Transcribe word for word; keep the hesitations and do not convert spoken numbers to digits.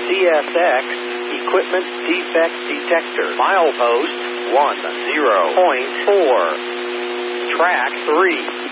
C S X Equipment Defect Detector. Milepost one zero point four. Track three.